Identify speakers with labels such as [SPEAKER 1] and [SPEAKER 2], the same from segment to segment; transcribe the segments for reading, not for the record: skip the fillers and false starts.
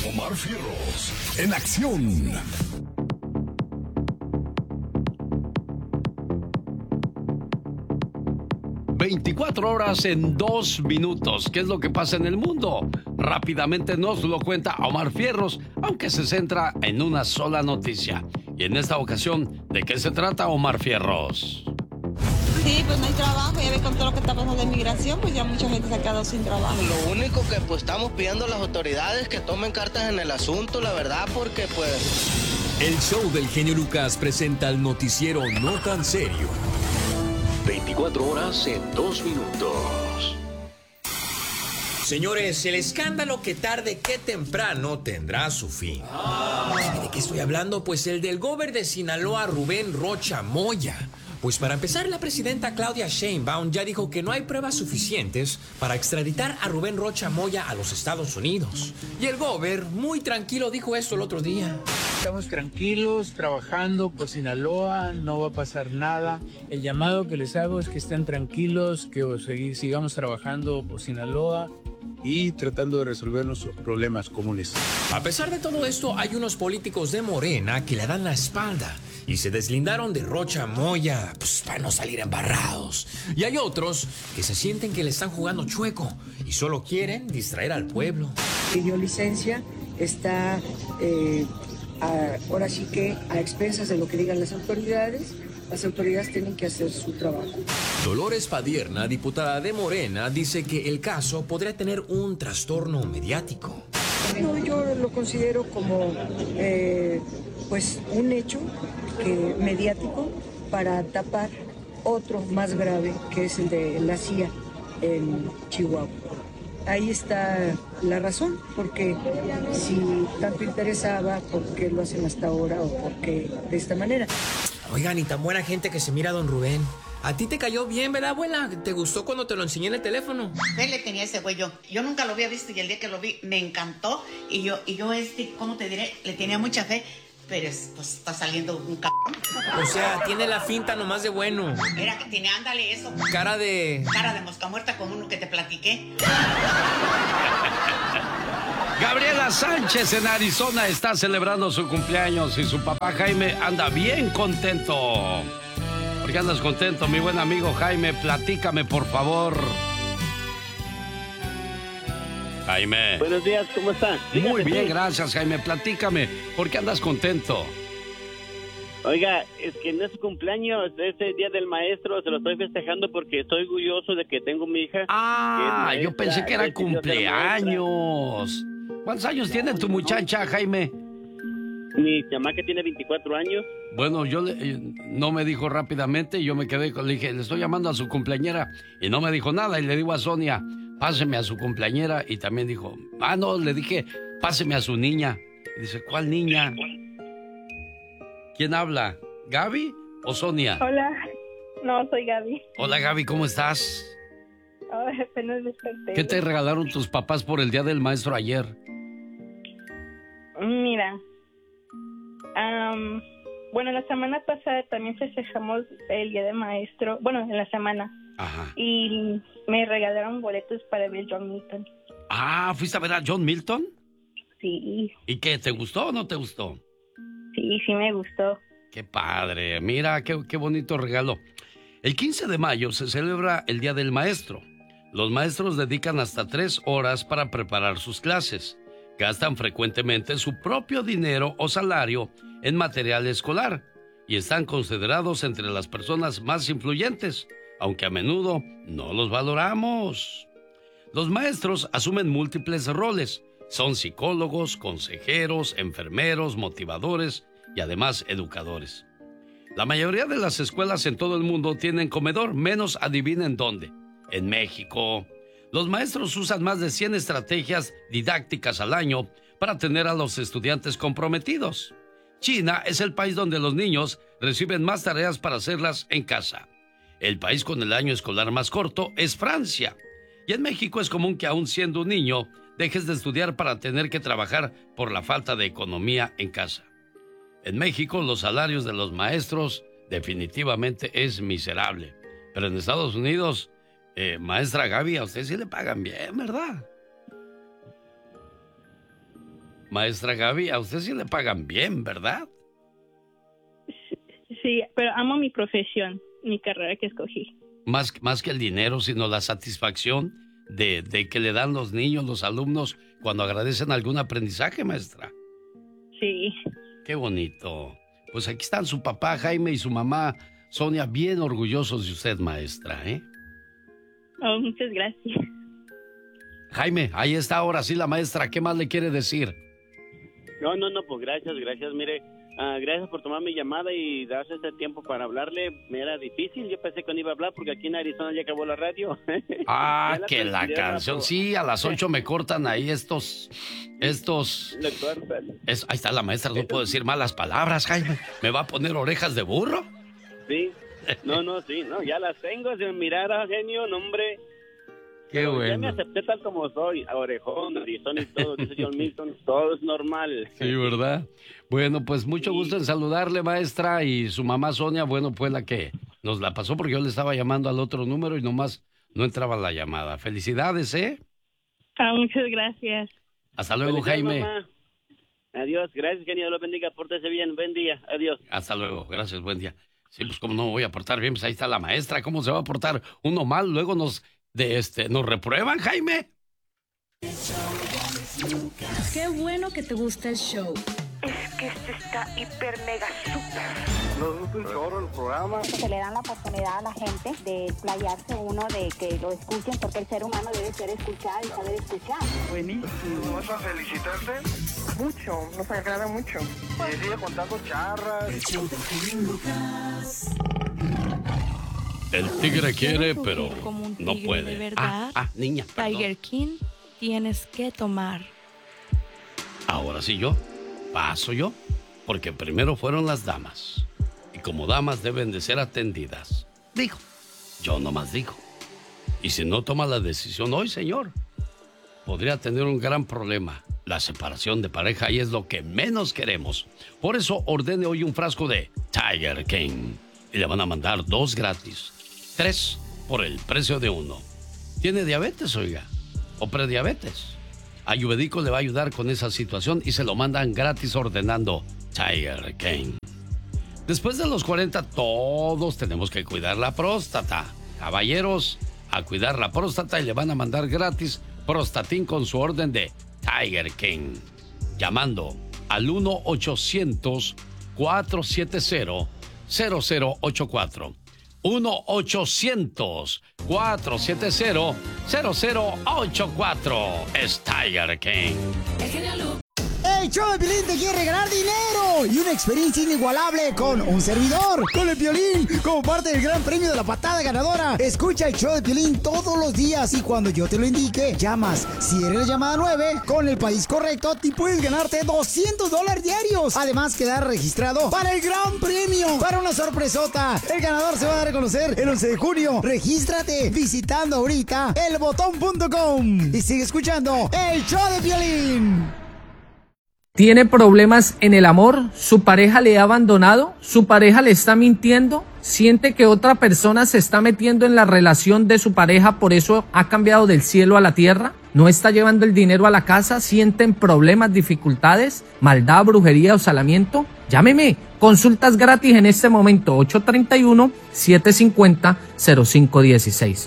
[SPEAKER 1] Omar Fierros en acción.
[SPEAKER 2] ...24 horas en 2 minutos. ¿Qué es lo que pasa en el mundo? Rápidamente nos lo cuenta Omar Fierros, aunque se centra en una sola noticia. Y en esta ocasión, ¿de qué se trata, Omar Fierros?
[SPEAKER 3] Sí, pues no hay trabajo, ya ve con todo lo que está pasando de inmigración, pues ya mucha gente se ha quedado sin trabajo.
[SPEAKER 4] Lo único que pues estamos pidiendo a las autoridades que tomen cartas en el asunto, la verdad, porque pues...
[SPEAKER 5] El show del genio Lucas presenta el noticiero No Tan Serio.
[SPEAKER 6] 24 horas en 2 minutos.
[SPEAKER 7] Señores, el escándalo que tarde que temprano tendrá su fin. ¿De qué estoy hablando? Pues el del gober de Sinaloa, Rubén Rocha Moya. Pues para empezar, la presidenta Claudia Sheinbaum ya dijo que no hay pruebas suficientes para extraditar a Rubén Rocha Moya a los Estados Unidos. Y el gober, muy tranquilo, dijo esto el otro día.
[SPEAKER 8] Estamos tranquilos, trabajando por Sinaloa, no va a pasar nada. El llamado que les hago es que estén tranquilos, que sigamos trabajando por Sinaloa y tratando de resolver nuestros problemas comunes.
[SPEAKER 7] A pesar de todo esto, hay unos políticos de Morena que le dan la espalda y se deslindaron de Rocha Moya, pues para no salir embarrados. Y hay otros que se sienten que le están jugando chueco y solo quieren distraer al pueblo.
[SPEAKER 9] Pidió licencia, está ahora sí que a expensas de lo que digan las autoridades. Las autoridades tienen que hacer su trabajo.
[SPEAKER 7] Dolores Padierna, diputada de Morena, dice que el caso podría tener un trastorno mediático.
[SPEAKER 9] No, yo lo considero como pues un hecho mediático para tapar otro más grave, que es el de la CIA en Chihuahua. Ahí está la razón, porque si tanto interesaba, ¿por qué lo hacen hasta ahora o por qué de esta manera?
[SPEAKER 7] Oigan, y tan buena gente que se mira don Rubén. A ti te cayó bien, ¿verdad, abuela? ¿Te gustó cuando te lo enseñé en el teléfono?
[SPEAKER 10] ¿Qué le tenía ese güey yo? Yo nunca lo había visto y el día que lo vi me encantó. Y yo ¿cómo te diré? Le tenía mucha fe, pero pues está saliendo un cabrón.
[SPEAKER 7] O sea, tiene la finta nomás de bueno.
[SPEAKER 10] Era que tiene, ándale, eso.
[SPEAKER 7] Cara de
[SPEAKER 10] mosca muerta con uno que te platiqué.
[SPEAKER 2] Gabriela Sánchez en Arizona está celebrando su cumpleaños y su papá Jaime anda bien contento. ¿Por qué andas contento, mi buen amigo Jaime? Platícame, por favor. Jaime.
[SPEAKER 11] Buenos días, ¿cómo están?
[SPEAKER 2] Muy bien, gracias, Jaime. Platícame, ¿por qué andas contento?
[SPEAKER 11] Oiga, es que no es su cumpleaños, es el Día del Maestro, se lo estoy festejando porque estoy orgulloso de que tengo mi hija.
[SPEAKER 2] Ah, yo pensé que era cumpleaños. ¿Cuántos años tiene tu muchacha, Jaime?
[SPEAKER 11] Mi chamaca tiene 24 años.
[SPEAKER 2] Bueno, no me dijo rápidamente, yo me quedé, le dije, le estoy llamando a su cumpleañera, y no me dijo nada, y le digo a Sonia, páseme a su cumpleañera, y también dijo, no, le dije, páseme a su niña. Y dice, ¿cuál niña? ¿Quién habla? ¿Gaby o Sonia?
[SPEAKER 12] Hola, no, soy Gaby.
[SPEAKER 2] Hola, Gaby, ¿cómo estás?
[SPEAKER 12] Apenas desperté.
[SPEAKER 2] ¿Qué te regalaron tus papás por el Día del Maestro ayer?
[SPEAKER 12] Mira, bueno, la semana pasada también festejamos el Día del Maestro, bueno, en la semana.
[SPEAKER 2] Ajá.
[SPEAKER 12] Y me regalaron boletos para ver John Milton.
[SPEAKER 2] Ah, ¿fuiste a ver a John Milton?
[SPEAKER 12] Sí.
[SPEAKER 2] ¿Y qué, te gustó o no te gustó?
[SPEAKER 12] Sí, sí me gustó.
[SPEAKER 2] Qué padre, mira, qué bonito regalo. El 15 de mayo se celebra el Día del Maestro. Los maestros dedican hasta 3 horas para preparar sus clases. Gastan frecuentemente su propio dinero o salario en material escolar y están considerados entre las personas más influyentes, aunque a menudo no los valoramos. Los maestros asumen múltiples roles. Son psicólogos, consejeros, enfermeros, motivadores y además educadores. La mayoría de las escuelas en todo el mundo tienen comedor, menos adivinen dónde. En México. Los maestros usan más de 100 estrategias didácticas al año para tener a los estudiantes comprometidos. China es el país donde los niños reciben más tareas para hacerlas en casa. El país con el año escolar más corto es Francia. Y en México es común que aún siendo un niño dejes de estudiar para tener que trabajar por la falta de economía en casa. En México los salarios de los maestros definitivamente es miserable. Pero en Estados Unidos, maestra Gaby, a usted sí le pagan bien, ¿verdad? Maestra Gaby, a usted sí le pagan bien, ¿verdad?
[SPEAKER 12] Sí, pero amo mi profesión, mi carrera que escogí.
[SPEAKER 2] Más que el dinero, sino la satisfacción de que le dan los niños, los alumnos, cuando agradecen algún aprendizaje, maestra.
[SPEAKER 12] Sí.
[SPEAKER 2] Qué bonito. Pues aquí están su papá Jaime y su mamá Sonia bien orgullosos de usted, maestra, ¿eh?
[SPEAKER 12] Oh, muchas gracias.
[SPEAKER 2] Jaime, ahí está ahora sí la maestra. ¿Qué más le quiere decir?
[SPEAKER 11] No, pues gracias. Mire, gracias por tomar mi llamada y darse este tiempo para hablarle. Me era difícil, yo pensé que no iba a hablar porque aquí en Arizona ya acabó la radio.
[SPEAKER 2] Que la canción, sí, a las 8 me cortan ahí estos... Ahí está la maestra, no puedo decir malas palabras, Jaime. ¿Me va a poner orejas de burro?
[SPEAKER 11] Sí, no, ya las tengo, si me mirara, genio, nombre.
[SPEAKER 2] Qué bueno.
[SPEAKER 11] Ya me acepté tal como soy, orejón, Arizona y todo, dice John Milton, todo es normal.
[SPEAKER 2] Sí, ¿verdad? Bueno, pues mucho gusto en saludarle, maestra, y su mamá Sonia, bueno, fue la que nos la pasó porque yo le estaba llamando al otro número y nomás no entraba la llamada. Felicidades, ¿eh?
[SPEAKER 12] Muchas gracias.
[SPEAKER 2] Hasta luego, Jaime.
[SPEAKER 11] Mamá. Adiós, gracias, genio, Dios lo bendiga, pórtese bien, buen día, adiós.
[SPEAKER 2] Hasta luego, gracias, buen día. Sí, pues cómo no me voy a portar bien, pues ahí está la maestra, ¿cómo se va a portar uno mal? Luego nos reprueban, Jaime.
[SPEAKER 13] Qué bueno que te gusta el show.
[SPEAKER 14] Es que este está hiper mega super.
[SPEAKER 15] Nos gusta un chorro el programa.
[SPEAKER 16] Se le dan la oportunidad a la gente de explayarse uno, de que lo escuchen, porque el ser humano debe ser escuchado y saber escuchar.
[SPEAKER 15] Buenísimo. ¿Vas a felicitarte?
[SPEAKER 14] Mucho, nos agrada mucho.
[SPEAKER 15] Y sigue contando charras.
[SPEAKER 1] El show de Piolín, Lucas.
[SPEAKER 2] El tigre quiere, pero no puede.
[SPEAKER 17] De verdad,
[SPEAKER 2] niña, perdón.
[SPEAKER 17] Tiger King, tienes que tomar.
[SPEAKER 2] Ahora sí paso yo, porque primero fueron las damas. Y como damas deben de ser atendidas. Digo, yo nomás digo. Y si no toma la decisión hoy, señor, podría tener un gran problema. La separación de pareja y es lo que menos queremos. Por eso ordene hoy un frasco de Tiger King. Y le van a mandar 2 gratis. 3 por el precio de 1. ¿Tiene diabetes, oiga? ¿O prediabetes? Ayurvédico le va a ayudar con esa situación y se lo mandan gratis ordenando Tiger King. Después de los 40, todos tenemos que cuidar la próstata. Caballeros, a cuidar la próstata y le van a mandar gratis Prostatin con su orden de Tiger King. Llamando al 1-800-470-0084. 1-800-470-0084. Es Tiger King.
[SPEAKER 18] El show de Piolín te quiere regalar dinero y una experiencia inigualable con un servidor, con el Piolín, como parte del gran premio de la patada ganadora. Escucha el show de Piolín todos los días y cuando yo te lo indique, llamas. Si eres la llamada 9, con el país correcto, te puedes ganarte $200 diarios. Además, quedar registrado para el gran premio, para una sorpresota. El ganador se va a dar a conocer el 11 de junio. Regístrate visitando ahorita elbotón.com y sigue escuchando el show de Piolín.
[SPEAKER 19] ¿Tiene problemas en el amor? ¿Su pareja le ha abandonado? ¿Su pareja le está mintiendo? ¿Siente que otra persona se está metiendo en la relación de su pareja, por eso ha cambiado del cielo a la tierra? ¿No está llevando el dinero a la casa? ¿Sienten problemas, dificultades, maldad, brujería o salamiento? Llámeme. Consultas gratis en este momento. 831-750-0516.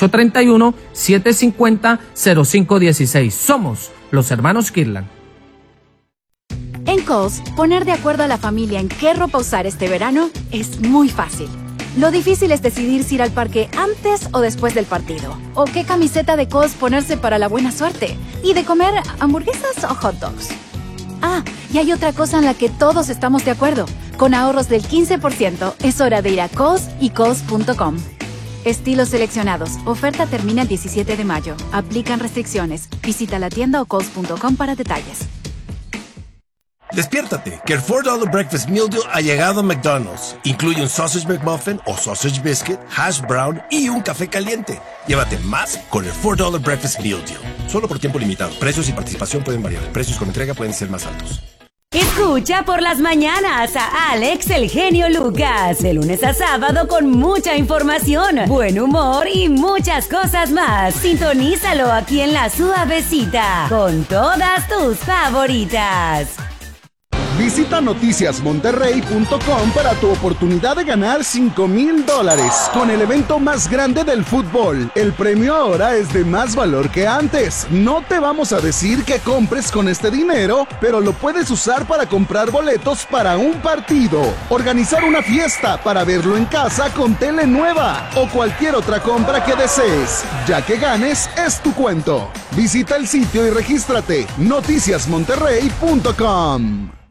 [SPEAKER 19] 831-750-0516. Somos los hermanos Kirlan.
[SPEAKER 20] En Kohl's, poner de acuerdo a la familia en qué ropa usar este verano es muy fácil. Lo difícil es decidir si ir al parque antes o después del partido. O qué camiseta de Kohl's ponerse para la buena suerte. Y de comer hamburguesas o hot dogs. Ah, y hay otra cosa en la que todos estamos de acuerdo. Con ahorros del 15%, es hora de ir a Kohl's y Kohl's.com. Estilos seleccionados. Oferta termina el 17 de mayo. Aplican restricciones. Visita la tienda o Kohl's.com para detalles.
[SPEAKER 21] Despiértate, que el $4 Breakfast Meal Deal ha llegado a McDonald's. Incluye un Sausage McMuffin o Sausage Biscuit, Hash Brown y un café caliente. Llévate más con el $4 Breakfast Meal Deal. Solo por tiempo limitado. Precios y participación pueden variar. Precios con entrega pueden ser más altos.
[SPEAKER 3] Escucha por las mañanas a Alex el genio Lucas, de lunes a sábado con mucha información, buen humor y muchas cosas más. Sintonízalo aquí en La Suavecita, con todas tus favoritas.
[SPEAKER 22] Visita noticiasmonterrey.com para tu oportunidad de ganar $5,000 con el evento más grande del fútbol. El premio ahora es de más valor que antes. No te vamos a decir que compres con este dinero, pero lo puedes usar para comprar boletos para un partido, organizar una fiesta para verlo en casa con tele nueva o cualquier otra compra que desees. Ya que ganes, es tu cuento. Visita el sitio y regístrate. noticiasmonterrey.com.